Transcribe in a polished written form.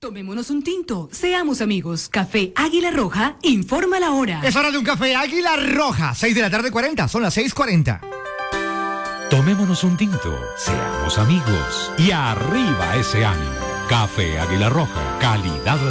Tomémonos un tinto, seamos amigos. Café Águila Roja, informa la hora. Es hora de un café Águila Roja, 6:40, son las 6:40. Tomémonos un tinto, seamos amigos y arriba ese ánimo. Café Águila Roja, calidad